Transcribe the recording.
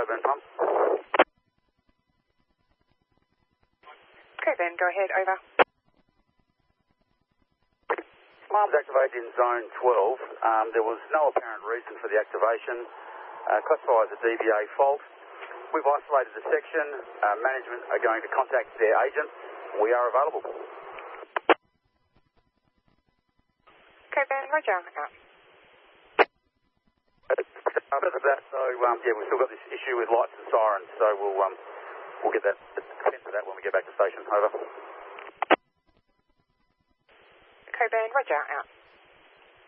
Coburn Pump. Coburn, go ahead, over. Alarms activated in zone 12. There was no apparent reason for the activation. Classified as a DVA fault. We've isolated the section. Management are going to contact their agent. We are available. Coburn, roger, out. Because of that, so we've still got this issue with lights and sirens, so we'll get that attempt to that when we get back to station. Over. Coburn, roger, out.